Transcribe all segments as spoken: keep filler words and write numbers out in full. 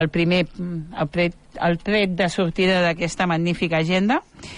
el primer el tret, el tret de sortida d'aquesta magnífica agenda.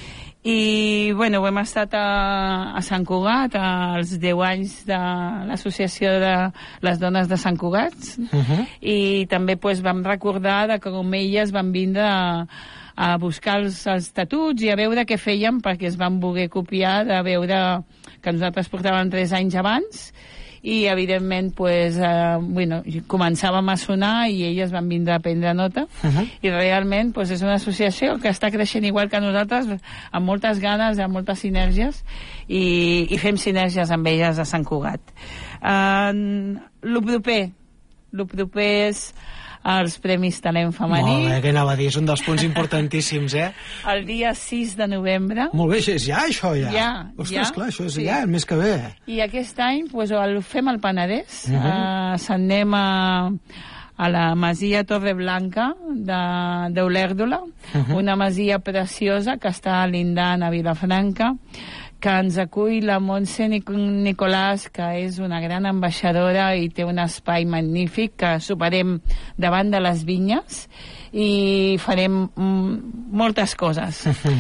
I, bueno, hem estat a, a Sant Cugat, als deu anys de l'Associació de les Dones de Sant Cugat, uh-huh. i també pues, vam recordar de que com elles van vindre a, a buscar els, els estatuts i a veure què fèiem, perquè es van voler copiar de veure que nosaltres portàvem tres anys abans, i evidentment pues, eh, bueno, començàvem a sonar i elles van vindre a prendre nota, uh-huh. i realment pues, és una associació que està creixent igual que nosaltres, amb moltes ganes, amb moltes sinergies, i, i fem sinergies amb elles a Sant Cugat. Uh, lo proper lo proper és els Premis Talent Femení. Molt bé, què anava a dir? És un dels punts importantíssims, eh? El dia sis de novembre. Molt bé, és ja això, ja? Ja, Ostres, ja. clar, això és sí. ja, el mes que ve. I aquest any pues, el fem al Penedès. Uh-huh. uh, S'anem a, a la masia Torreblanca d'Olèrdola, uh-huh. una masia preciosa que està lindant a Vilafranca, que ens acull la Montse Nicolàs, que és una gran ambaixadora i té un espai magnífic, que superem davant de les vinyes i farem mm, moltes coses.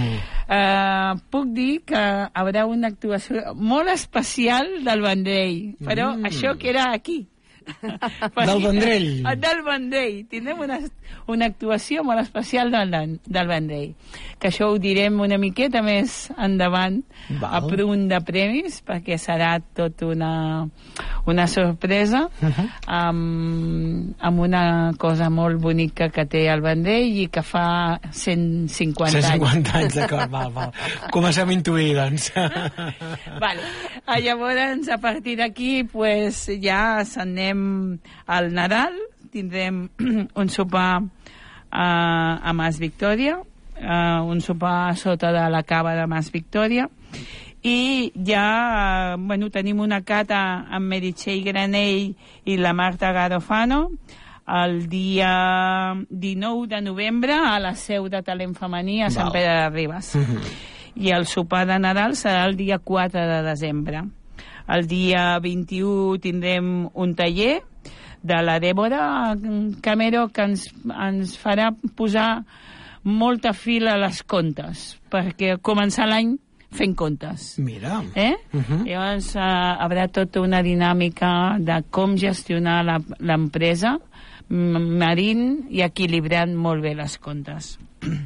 uh, puc dir que hi haurà una actuació molt especial del Vendrell, però mm. això queda aquí. Del Vendrell. Del Vendrell. Tindrem una, una actuació molt especial del, del Vendrell, que això ho direm una miqueta més endavant. Val. A punt de premis, perquè serà tot una, una sorpresa, uh-huh. amb, amb una cosa molt bonica que té el Vendrell i que fa cent cinquanta anys. cent cinquanta anys, d'acord, val, val. Comencem a intuir, doncs. Vale. Llavors, a partir d'aquí, pues, ja s'anem al Nadal, tindrem un sopar a, a Mas Victòria, uh, un sopar sota de la cava de Mas Victòria, i ja uh, bueno, tenim una cata amb Meritxell Granell i la Marta Garofano el dia dinou de novembre a la seu de Talent Femení a Sant Pere de Ribes. Mm-hmm. I el sopar de Nadal serà el dia quatre de desembre. El dia vint-i-u tindrem un taller de la Dèbora Camero que ens, ens farà posar molta fila a les comptes, perquè començar l'any fent comptes. Mira. Eh? Uh-huh. Llavors uh, hi haurà tota una dinàmica de com gestionar l'empresa marint i equilibrant molt bé les comptes.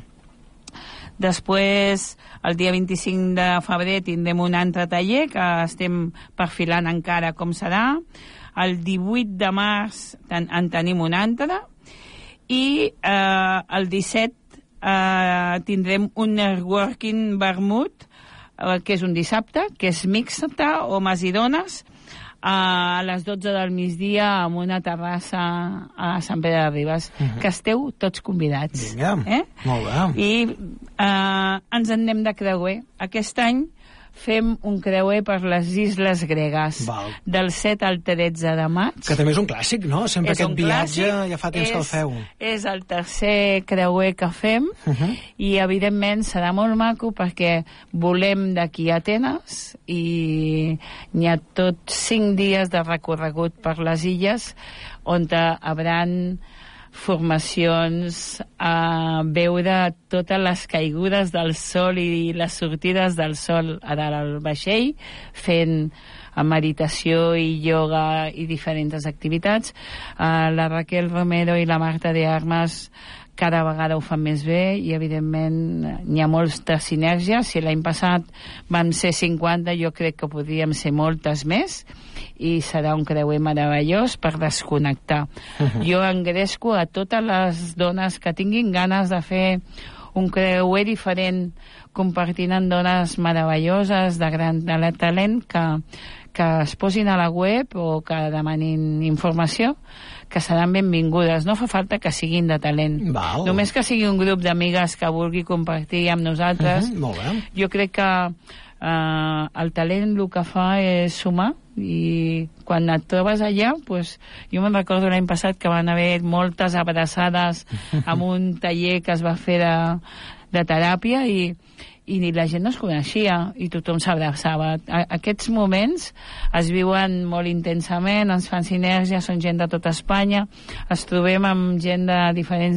Després, el dia vint-i-cinc de febrer tindrem un altre taller que estem perfilant encara com serà. El divuit de març en, en tenim un altre. I eh, el disset eh, tindrem un networking vermut, eh, que és un dissabte, que és mixta, homes i dones, a les dotze del migdia amb una terrassa a Sant Pere de Ribes. Uh-huh. Que esteu tots convidats. Vinga, eh? molt bé. I eh, ens en anem de creuer. Aquest any fem un creuer per les Isles Gregues. Val. Del set al tretze de maig. Que també és un clàssic, no? Sempre és aquest viatge, clàssic, ja fa temps és, que el feu. És el tercer creuer que fem, uh-huh. i evidentment serà molt maco perquè volem d'aquí a Atenes i n'hi ha tot cinc dies de recorregut per les illes on hi hauran formacions, a veure totes les caigudes del sol i les sortides del sol a dalt al vaixell, fent meditació i ioga i diferents activitats. Uh, la Raquel Romero i la Marta de Armas cada vegada ho fan més bé i evidentment n'hi ha moltes sinergies. Si l'any passat van ser cinquanta, jo crec que podríem ser moltes més i serà un creuer meravellós per desconnectar. Uh-huh. Jo engresco a totes les dones que tinguin ganes de fer un creuer diferent compartint amb dones meravelloses de gran talent que, que es posin a la web o que demanin informació, que seran benvingudes. No fa falta que siguin de talent. Val. Només que sigui un grup d'amigues que vulgui compartir amb nosaltres. Uh-huh, molt bé. Jo crec que uh, el talent el que fa és sumar i quan et trobes allà, pues, jo me'n recordo l'any passat que van haver moltes abraçades amb un taller que es va fer de, de teràpia i, i la gent no es coneixia i tothom s'abraçava. Aquests moments es viuen molt intensament, ens fan sinergia, són gent de tota Espanya, es trobem amb gent de diferents